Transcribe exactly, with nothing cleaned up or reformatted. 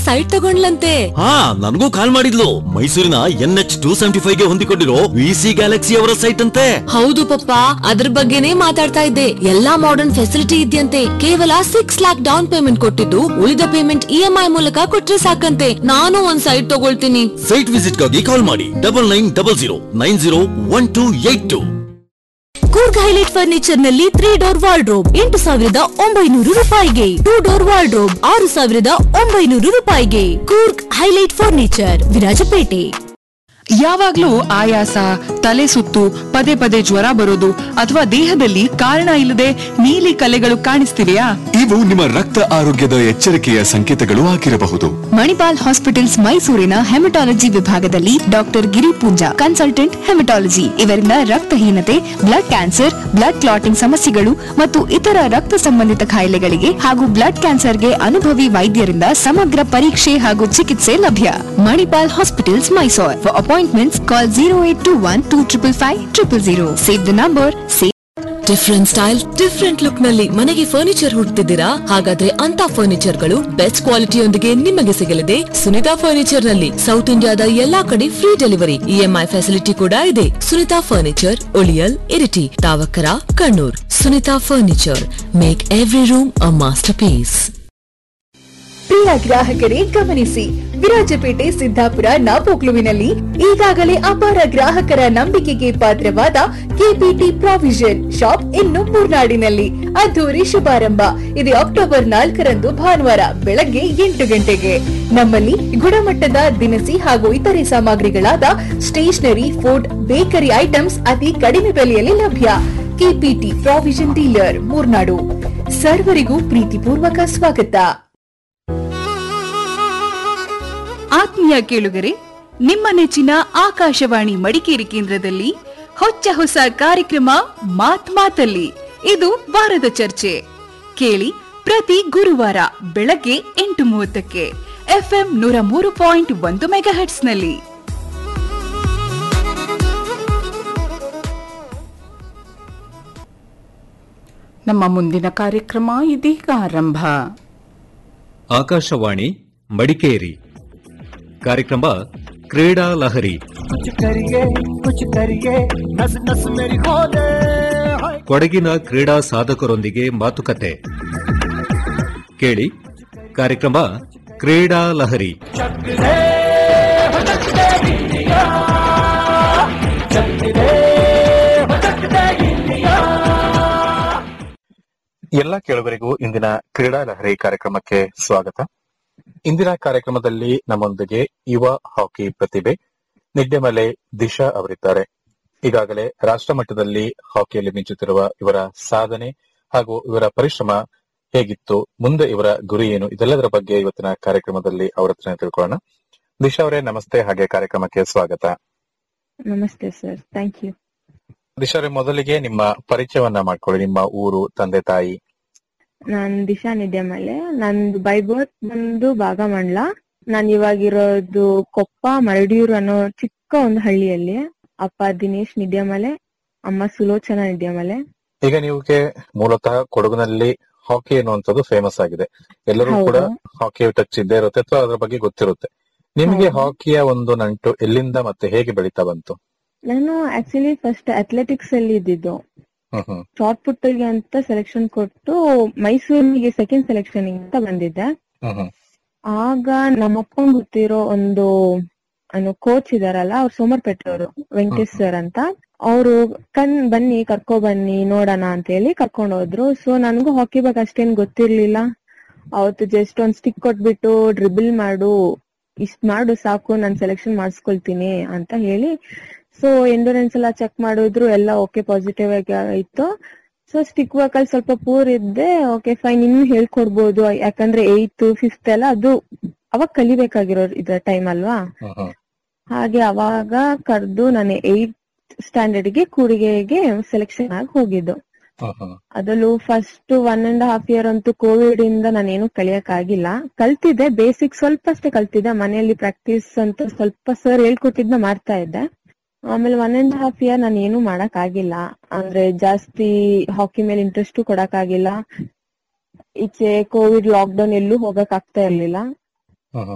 Site ತಗೊಂಡ್ಲಂತೆ. ಹಾ, ನನಗೂ ಕಾಲ್ ಮಾಡಿದ್ಲು. ಮೈಸೂರಿನ N H two seventy five ಗೆ ಹೊಂದಿಕೊಂಡಿರೋ ವಿ ಸಿ ಗ್ಯಾಲಕ್ಸಿ ಅವರ ಸೈಟ್ ಅಂತೆ. ಹೌದು ಪಪ್ಪ, ಅದ್ರ ಬಗ್ಗೆನೇ ಮಾತಾಡ್ತಾ ಇದ್ದೆ. ಎಲ್ಲಾ ಮಾಡರ್ನ್ ಫೆಸಿಲಿಟಿ ಇದೆಯಂತೆ. ಕೇವಲ ಸಿಕ್ಸ್ ಲ್ಯಾಕ್ ಡೌನ್ ಪೇಮೆಂಟ್ ಕೊಟ್ಟಿದ್ದು ಉಳಿದ ಪೇಮೆಂಟ್ ಇ ಎಂ ಐ ಮೂಲಕ ಕೊಟ್ರೆ ಸಾಕಂತೆ. ನಾನು ಒಂದ್ ಸೈಟ್ ತಗೊಳ್ತೀನಿ. ಸೈಟ್ ವಿಸಿಟ್ ಗಾಗಿ ಕಾಲ್ ಮಾಡಿ double nine double zero nine zero one two eight two. Coorg highlight furniture ನಲ್ಲಿ ತ್ರೀ ಡೋರ್ ವಾರ್ಡ್ರೋಬ್ ಎಂಟು ಸಾವಿರದ ಒಂಬೈನೂರು ರೂಪಾಯಿಗೆ, ಟೂ ಡೋರ್ ವಾರ್ಡ್ರೋಬ್ ಆರು ಸಾವಿರದ ಒಂಬೈನೂರು ರೂಪಾಯಿಗೆ. Coorg highlight furniture, Virajpet. ಯಾವಾಗ್ಲೂ ಆಯಾಸ, ತಲೆ ಸುತ್ತು, ಪದೇ ಪದೇ ಜ್ವರ ಬರೋದು ಅಥವಾ ದೇಹದಲ್ಲಿ ಕಾರಣ ಇಲ್ಲದೆ ನೀಲಿ ಕಲೆಗಳು ಕಾಣಿಸ್ತಿವೆಯಾ? ಇವು ನಿಮ್ಮ ರಕ್ತ ಆರೋಗ್ಯದ ಎಚ್ಚರಿಕೆಯ ಸಂಕೇತಗಳು ಆಗಿರಬಹುದು. ಮಣಿಪಾಲ್ ಹಾಸ್ಪಿಟಲ್ಸ್ ಮೈಸೂರಿನ ಹೆಮಟಾಲಜಿ ವಿಭಾಗದಲ್ಲಿ ಡಾಕ್ಟರ್ ಗಿರಿ ಪೂಂಜಾ, ಕನ್ಸಲ್ಟೆಂಟ್ ಹೆಮಟಾಲಜಿ, ಇವರಿಂದ ರಕ್ತಹೀನತೆ, ಬ್ಲಡ್ ಕ್ಯಾನ್ಸರ್, ಬ್ಲಡ್ ಕ್ಲಾಟಿಂಗ್ ಸಮಸ್ಯೆಗಳು ಮತ್ತು ಇತರ ರಕ್ತ ಸಂಬಂಧಿತ ಕಾಯಿಲೆಗಳಿಗೆ ಹಾಗೂ ಬ್ಲಡ್ ಕ್ಯಾನ್ಸರ್ಗೆ ಅನುಭವಿ ವೈದ್ಯರಿಂದ ಸಮಗ್ರ ಪರೀಕ್ಷೆ ಹಾಗೂ ಚಿಕಿತ್ಸೆ ಲಭ್ಯ. Manipal hospitals Mysore. For appointments call zero eight to one two triple five triple zero. Save the number. Save different style, different look ನಲ್ಲಿ ಮನೆಗೆ ಫರ್ನಿಚರ್ ಹುಡುಕ್ತಿದ್ದೀರಾ? ಹಾಗಾದ್ರೆ ಅಂತ ಫರ್ನಿಚರ್ ಗಳು ಬೆಸ್ಟ್ ಕ್ವಾಲಿಟಿಯೊಂದಿಗೆ ನಿಮಗೆ ಸಿಗಲಿದೆ ಸುನಿತಾ ಫರ್ನಿಚರ್ ನಲ್ಲಿ. ಸೌತ್ ಇಂಡಿಯಾದ ಎಲ್ಲಾ ಕಡೆ free delivery, E M I facility ಕೂಡ ಇದೆ. Sunita furniture, ಉಳಿಯಲ್, Iritty, ತಾವಕರ, Kannur. Sunita furniture, make every room ಅ ಮಾಸ್ಟರ್ ಪೀಸ್. ಪ್ರಿಯ ಗ್ರಾಹಕರೇ ಗಮನಿಸಿ, ವಿರಾಜಪೇಟೆ, ಸಿದ್ದಾಪುರ, ನಾಪೋಕ್ಲುವಿನಲ್ಲಿ ಈಗಾಗಲೇ ಅಪಾರ ಗ್ರಾಹಕರ ನಂಬಿಕೆಗೆ ಪಾತ್ರವಾದ ಕೆಪಿಟಿ ಪ್ರಾವಿಷನ್ ಶಾಪ್ ಇನ್ನು ಮೂರ್ನಾಡಿನಲ್ಲಿ ಅದ್ದೂರಿ ಶುಭಾರಂಭ. ಇದು ಅಕ್ಟೋಬರ್ ನಾಲ್ಕರಂದು ಭಾನುವಾರ ಬೆಳಗ್ಗೆ ಎಂಟು ಗಂಟೆಗೆ. ನಮ್ಮಲ್ಲಿ ಗುಣಮಟ್ಟದ ದಿನಸಿ ಹಾಗೂ ಇತರೆ ಸಾಮಗ್ರಿಗಳಾದ ಸ್ಟೇಷನರಿ, ಫುಡ್, ಬೇಕರಿ ಐಟಮ್ಸ್ ಅತಿ ಕಡಿಮೆ ಬೆಲೆಯಲ್ಲಿ ಲಭ್ಯ. KPT provision dealer, Murnad. ಸರ್ವರಿಗೂ ಪ್ರೀತಿಪೂರ್ವಕ ಸ್ವಾಗತ. ಆತ್ಮೀಯ ಕೇಳುಗರೆ, ನಿಮ್ಮ ನೆಚ್ಚಿನ ಆಕಾಶವಾಣಿ ಮಡಿಕೇರಿ ಕೇಂದ್ರದಲ್ಲಿ ಹೊಚ್ಚ ಹೊಸ ಕಾರ್ಯಕ್ರಮ ಮಾತ್ ಮಾತಲ್ಲಿ. ಇದು ವಾರದ ಚರ್ಚೆ. ಕೇಳಿ ಪ್ರತಿ ಗುರುವಾರ ಬೆಳಗ್ಗೆ ಎಂಟು ಮೂವತ್ತಕ್ಕೆ ಎಫ್ಎಂ ನೂರ ಮೂರು ಪಾಯಿಂಟ್ ಒಂದು ಮೆಗಾ ಹರ್ಟ್ಸ್ ನಲ್ಲಿ. ನಮ್ಮ ಮುಂದಿನ ಕಾರ್ಯಕ್ರಮ ಇದೀಗ ಆರಂಭ. ಆಕಾಶವಾಣಿ ಮಡಿಕೇರಿ ಕಾರ್ಯಕ್ರಮ ಕ್ರೀಡಾ ಲಹರಿ. ಕೊಡಗಿನ ಕ್ರೀಡಾ ಸಾಧಕರೊಂದಿಗೆ ಮಾತುಕತೆ ಕೇಳಿ. ಕಾರ್ಯಕ್ರಮ ಕ್ರೀಡಾ ಲಹರಿ. ಎಲ್ಲ ಕೇಳುಗರಿಗೂ ಇಂದಿನ ಕ್ರೀಡಾ ಲಹರಿ ಕಾರ್ಯಕ್ರಮಕ್ಕೆ ಸ್ವಾಗತ. ಇಂದಿನ ಕಾರ್ಯಕ್ರಮದಲ್ಲಿ ನಮ್ಮೊಂದಿಗೆ ಯುವ ಹಾಕಿ ಪ್ರತಿಭೆ ನಿಡ್ಡೆಮಲೆ ದಿಶಾ ಅವರಿದ್ದಾರೆ. ಈಗಾಗಲೇ ರಾಷ್ಟ್ರ ಮಟ್ಟದಲ್ಲಿ ಹಾಕಿಯಲ್ಲಿ ಮಿಂಚುತ್ತಿರುವ ಇವರ ಸಾಧನೆ ಹಾಗೂ ಇವರ ಪರಿಶ್ರಮ ಹೇಗಿತ್ತು, ಮುಂದೆ ಇವರ ಗುರಿ ಏನು, ಇದೆಲ್ಲದರ ಬಗ್ಗೆ ಇವತ್ತಿನ ಕಾರ್ಯಕ್ರಮದಲ್ಲಿ ಅವರ ಹತ್ರ ತಿಳ್ಕೊಳ್ಳೋಣ. ದಿಶಾ ಅವರೇ ನಮಸ್ತೆ, ಹಾಗೆ ಕಾರ್ಯಕ್ರಮಕ್ಕೆ ಸ್ವಾಗತ. ನಮಸ್ತೆ ಸರ್, ಥ್ಯಾಂಕ್ ಯು. ದಿಶಾ ಅವರೇ, ಮೊದಲಿಗೆ ನಿಮ್ಮ ಪರಿಚಯವನ್ನ ಮಾಡ್ಕೊಳ್ಳಿ, ನಿಮ್ಮ ಊರು, ತಂದೆ ತಾಯಿ. ನಾನ್ ದಿಶಾ ನಿಡ್ಡೆಮಲೆ. ನಂದು ಬೈ ಬರ್ತ್ ಬಂದು ಭಾಗಮಂಡ್ಲ. ನಾನ್ ಇವಾಗಿರೋದು ಕೊಪ್ಪ ಮರಡಿಯೂರು ಅನ್ನೋ ಚಿಕ್ಕ ಒಂದು ಹಳ್ಳಿಯಲ್ಲಿ. ಅಪ್ಪ ದಿನೇಶ್ ನಿಡ್ಡೆಮಲೆ, ಅಮ್ಮ ಸುಲೋಚನಾ ನಿಡ್ಡೆಮಲೆ. ಈಗ ನೀವುಗೆ ಮೂಲತಃ ಕೊಡಗಿನಲ್ಲಿ ಹಾಕಿ ಅನ್ನುವಂಥದ್ದು ಫೇಮಸ್ ಆಗಿದೆ. ಎಲ್ಲರೂ ಕೂಡ ಹಾಕಿ ಟಚ್ ಇದ್ದೇ ಇರುತ್ತೆ ಅಥವಾ ಅದ್ರ ಬಗ್ಗೆ ಗೊತ್ತಿರುತ್ತೆ. ನಿಮ್ಗೆ ಹಾಕಿಯ ಒಂದು ನಂಟು ಎಲ್ಲಿಂದ ಮತ್ತೆ ಹೇಗೆ ಬೆಳೀತಾ ಬಂತು? ನಾನು ಆಕ್ಚುಲಿ ಫಸ್ಟ್ ಅಥ್ಲೆಟಿಕ್ಸ್ ಅಲ್ಲಿ ಇದ್ದಿದ್ದು. ಶಾರ್ಟ್ ಪುಟ್ ಗೆ ಅಂತ ಸೆಲೆಕ್ಷನ್ ಕೊಟ್ಟು ಮೈಸೂರಿಗೆ ಸೆಕೆಂಡ್ ಸೆಲೆಕ್ಷನ್ ಅಂತ ಬಂದಿದ್ದೆ. ಆಗ ನಮ್ಮಪ್ಪಂಗ್ ಗೊತ್ತಿರೋ ಒಂದು ಕೋಚ್ ಇದಾರಲ್ಲ, ಅವ್ರು ಸೋಮರ್ಪೇಟೆ ಅವರು, ವೆಂಕಟೇಶ್ ಸರ್ ಅಂತ. ಅವರು ಕಣ್ ಬನ್ನಿ ಕರ್ಕೊ ಬನ್ನಿ ನೋಡೋಣ ಅಂತ ಹೇಳಿ ಕರ್ಕೊಂಡ್ ಹೋದ್ರು. ಸೊ ನನ್ಗೂ ಹಾಕಿ ಬಗ್ಗೆ ಅಷ್ಟೇನ್ ಗೊತ್ತಿರ್ಲಿಲ್ಲ. ಅವತ್ತು ಜಸ್ಟ್ ಒಂದ್ ಸ್ಟಿಕ್ ಕೊಟ್ಬಿಟ್ಟು ಡ್ರಿಬಲ್ ಮಾಡು, ಇಷ್ಟ ಮಾಡು ಸಾಕು, ನಾನ್ ಸೆಲೆಕ್ಷನ್ ಮಾಡಿಸ್ಕೊಳ್ತೀನಿ ಅಂತ ಹೇಳಿ. ಸೊ ಎಂಡೂರೆನ್ಸ್ ಎಲ್ಲ ಚೆಕ್ ಮಾಡಿದ್ರು, ಎಲ್ಲ ಓಕೆ ಪಾಸಿಟಿವ್ ಆಗಿ ಇತ್ತು. ಸೊ ಸ್ಟಿಕ್ ವರ್ಕ್ ಅಲ್ಲಿ ಸ್ವಲ್ಪ ಪೂರ್ ಇದ್ದೆ. ಓಕೆ ಫೈನ್, ಇನ್ನು ಹೇಳ್ಕೊಡ್ಬೋದು, ಯಾಕಂದ್ರೆ ಏಯ್ತ್ ಫಿಫ್ತ್ ಎಲ್ಲ ಅದು ಅವಾಗ ಕಲಿಬೇಕಾಗಿರೋ ಇದ್ರ ಟೈಮ್ ಅಲ್ವಾ. ಹಾಗೆ ಅವಾಗ ಕರ್ದು ನಾನು ಏಯ್ತ್ ಸ್ಟ್ಯಾಂಡರ್ಡ್ ಗೆ ಕೂಡಿಗೆಗೆ ಸೆಲೆಕ್ಷನ್ ಆಗಿ ಹೋಗಿದ್ದು. ಅದರಲ್ಲೂ first one and half year ಅಂತೂ ಕೋವಿಡ್ ಇಂದ ನಾನೇನು ಕಲಿಯಕ್ ಆಗಿಲ್ಲ. ಕಲ್ತಿದ್ದೆ, ಬೇಸಿಕ್ ಸ್ವಲ್ಪ ಅಷ್ಟೇ ಕಲ್ತಿದ್ದೆ. ಮನೆಯಲ್ಲಿ ಪ್ರಾಕ್ಟೀಸ್ ಅಂತ ಸ್ವಲ್ಪ ಸರ್ ಹೇಳ್ಕೊಟ್ಟಿದ್ನ ಮಾಡ್ತಾ ಇದ್ದೆ. ಆಮೇಲೆ ಒನ್ ಅಂಡ್ ಹಾಫ್ ಇಯರ್ ನಾನು ಏನು ಮಾಡಕ್ ಆಗಿಲ್ಲ. ಅಂದ್ರೆ ಜಾಸ್ತಿ ಹಾಕಿ ಮೇಲೆ ಇಂಟ್ರೆಸ್ಟ್ ಕೊಡಕ್ ಆಗಿಲ್ಲ. ಈಚೆ ಕೋವಿಡ್ ಲಾಕ್ ಡೌನ್ ಎಲ್ಲೂ ಹೋಗಕ್ ಆಗ್ತಾ ಇರ್ಲಿಲ್ಲ.